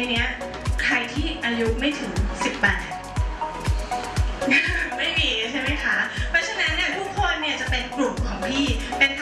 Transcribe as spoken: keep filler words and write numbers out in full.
เนี้ยใครที่อายุไม่ถึงสิบแปด ไม่มีใช่ไหมคะเพราะฉะนั้นเนี่ยทุกคนเนี่ยจะเป็นกลุ่มของพี่เป็น